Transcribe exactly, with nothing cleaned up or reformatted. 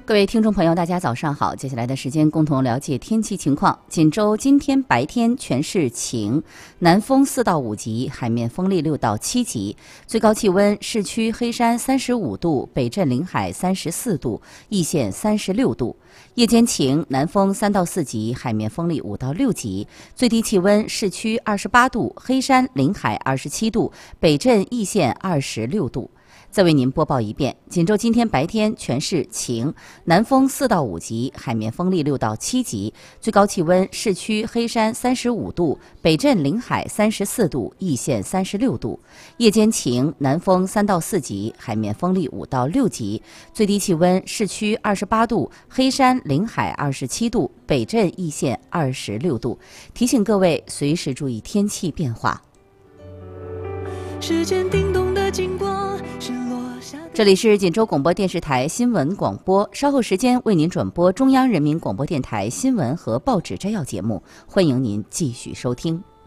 各位听众朋友，大家早上好。接下来的时间，共同了解天气情况。锦州今天白天全市晴，南风四到五级，海面风力六到七级，最高气温市区黑山三十五度，北镇临海三十四度，易县三十六度。夜间晴，南风三到四级，海面风力五到六级，最低气温市区二十八度，黑山临海二十七度，北镇易县二十六度。再为您播报一遍：锦州今天白天全市晴，南风四到五级，海面风力六到七级，最高气温市区黑山三十五度，北镇临海三十四度，易县三十六度。夜间晴，南风三到四级，海面风力五到六级，最低气温市区二十八度，黑山临海二十七度，北镇易县二十六度。提醒各位随时注意天气变化。 时间叮咚的经过，是落下的。 这里是锦州广播电视台新闻广播，稍后时间为您转播中央人民广播电台新闻和报纸摘要节目，欢迎您继续收听。